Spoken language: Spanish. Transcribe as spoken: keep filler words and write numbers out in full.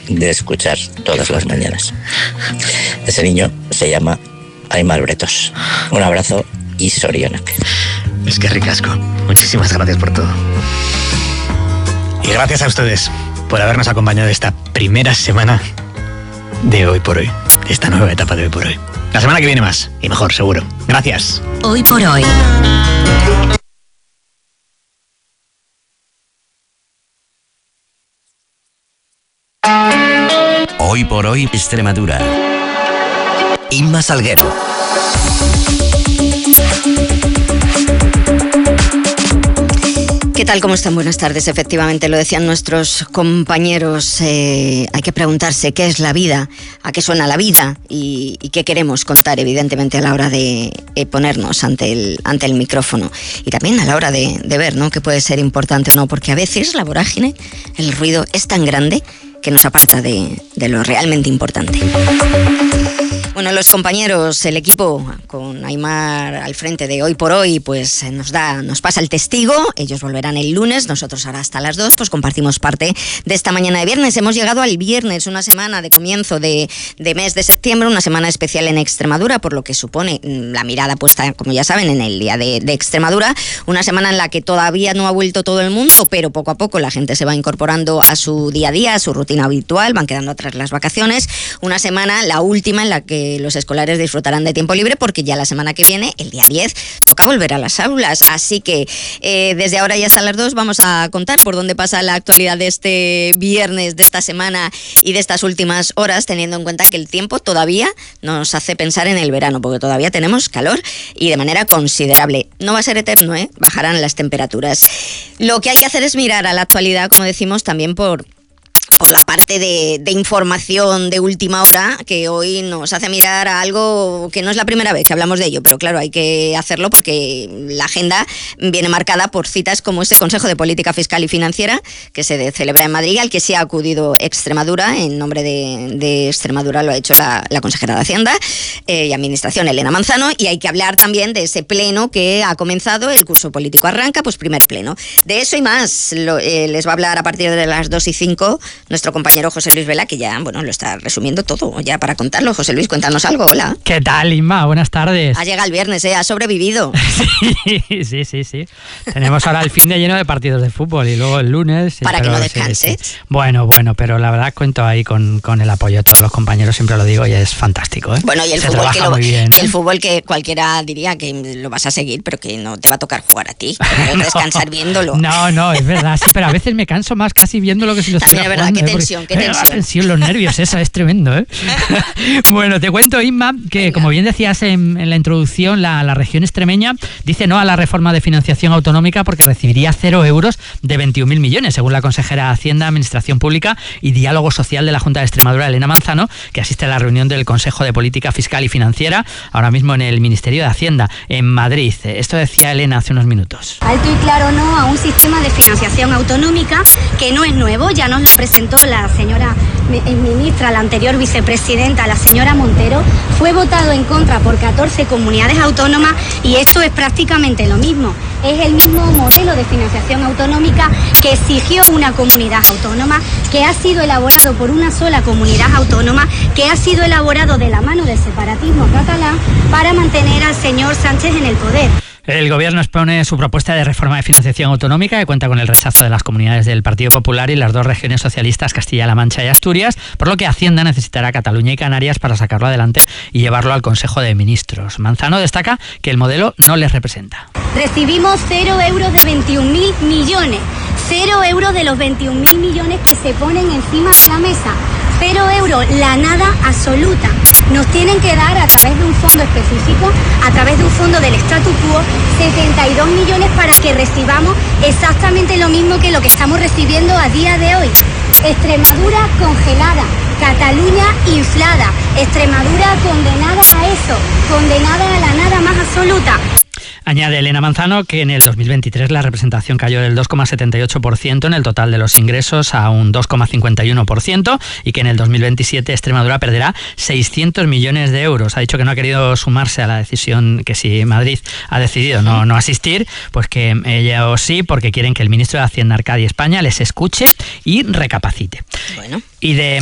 de escuchar todas las mañanas. Ese niño se llama Aimar Bretos. Un abrazo y sorionak. Es que ricasco. Muchísimas gracias por todo. Y gracias a ustedes por habernos acompañado esta primera semana de Hoy por Hoy, de esta nueva etapa de Hoy por Hoy. La semana que viene más, y mejor, seguro. Gracias. Hoy por Hoy. Hoy por Hoy, Extremadura. Inma Salguero. ¿Qué tal? ¿Cómo están? Buenas tardes. Efectivamente, lo decían nuestros compañeros. Eh, hay que preguntarse qué es la vida, a qué suena la vida y, y qué queremos contar, evidentemente, a la hora de eh, ponernos ante el, ante el micrófono. Y también a la hora de, de ver, ¿no?, qué puede ser importante o no, porque a veces la vorágine, el ruido es tan grande que nos aparta de, de lo realmente importante. Bueno, los compañeros, el equipo con Aimar al frente de Hoy por Hoy, pues nos da, nos pasa el testigo. Ellos volverán el lunes, nosotros ahora hasta las dos, pues compartimos parte de esta mañana de viernes. Hemos llegado al viernes, una semana de comienzo de, de mes de septiembre, una semana especial en Extremadura, por lo que supone la mirada puesta, como ya saben, en el día de, de Extremadura. Una semana en la que todavía no ha vuelto todo el mundo, pero poco a poco la gente se va incorporando a su día a día, a su rutina habitual, van quedando atrás las vacaciones. Una semana, la última, en la que los escolares disfrutarán de tiempo libre, porque ya la semana que viene, el día diez, toca volver a las aulas. Así que eh, desde ahora y hasta las dos vamos a contar por dónde pasa la actualidad de este viernes, de esta semana y de estas últimas horas, teniendo en cuenta que el tiempo todavía nos hace pensar en el verano, porque todavía tenemos calor y de manera considerable. No va a ser eterno, ¿eh? Bajarán las temperaturas. Lo que hay que hacer es mirar a la actualidad, como decimos, también por... por la parte de, de información de última hora, que hoy nos hace mirar a algo que no es la primera vez que hablamos de ello, pero claro, hay que hacerlo porque la agenda viene marcada por citas como ese Consejo de Política Fiscal y Financiera que se celebra en Madrid, al que sí ha acudido Extremadura. En nombre de, de Extremadura lo ha hecho la, la consejera de Hacienda eh, y Administración, Elena Manzano, y hay que hablar también de ese pleno que ha comenzado, el curso político arranca, pues primer pleno. De eso y más lo, eh, les va a hablar a partir de las dos y cinco nuestro compañero José Luis Vela, que ya, bueno, lo está resumiendo todo ya para contarlo. José Luis, cuéntanos algo. Hola. ¿Qué tal, Inma? Buenas tardes. Ha llegado el viernes, ¿eh? Ha sobrevivido. Sí, sí, sí, sí. Tenemos ahora el fin de lleno de partidos de fútbol y luego el lunes... Para pero, que no descanses. Sí, sí. Bueno, bueno, pero la verdad cuento ahí con, con el apoyo de todos los compañeros, siempre lo digo, y es fantástico, ¿eh? Bueno, y el, Se fútbol que, lo, bien, y ¿eh? el fútbol que cualquiera diría que lo vas a seguir, pero que no te va a tocar jugar a ti. Que no, descansar viéndolo. No, no, es verdad, sí, pero a veces me canso más casi viéndolo que si lo También estuviera es verdad, jugando, qué tensión, ¿eh? qué tensión. La tensión, los nervios, eso es tremendo, ¿eh? Bueno, te cuento, Inma, que Venga. Como bien decías en, en la introducción, la, la región extremeña dice no a la reforma de financiación autonómica porque recibiría cero euros de veintiún mil millones, según la consejera de Hacienda, Administración Pública y Diálogo Social de la Junta de Extremadura, Elena Manzano, que asiste a la reunión del Consejo de Política Fiscal y Financiera, ahora mismo en el Ministerio de Hacienda, en Madrid. Esto decía Elena hace unos minutos. Alto y claro no a un sistema de financiación autonómica que no es nuevo, ya nos lo presentó la señora ministra, la anterior vicepresidenta, la señora Montero. Fue votado en contra por catorce comunidades autónomas y esto es prácticamente lo mismo. Es el mismo modelo de financiación autonómica que exigió una comunidad autónoma, que ha sido elaborado por una sola comunidad autónoma, que ha sido elaborado de la mano del separatismo catalán para mantener al señor Sánchez en el poder. El Gobierno expone su propuesta de reforma de financiación autonómica que cuenta con el rechazo de las comunidades del Partido Popular y las dos regiones socialistas, Castilla-La Mancha y Asturias, por lo que Hacienda necesitará Cataluña y Canarias para sacarlo adelante y llevarlo al Consejo de Ministros. Manzano destaca que el modelo no les representa. Recibimos cero euros de veintiún mil millones, cero euros de los veintiún mil millones que se ponen encima de la mesa. Cero euros, la nada absoluta. Nos tienen que dar a través de un fondo específico, a través de un fondo del statu quo, setenta y dos millones para que recibamos exactamente lo mismo que lo que estamos recibiendo a día de hoy. Extremadura congelada, Cataluña inflada, Extremadura condenada a eso, condenada a la nada más absoluta. Añade Elena Manzano que en el dos mil veintitrés la representación cayó del dos coma setenta y ocho por ciento en el total de los ingresos a un dos coma cincuenta y uno por ciento y que en el dos mil veintisiete Extremadura perderá seiscientos millones de euros. Ha dicho que no ha querido sumarse a la decisión, que si Madrid ha decidido no, no asistir, pues que ellos sí, porque quieren que el ministro de Hacienda, Arcadi España, les escuche y recapacite. Bueno. Y de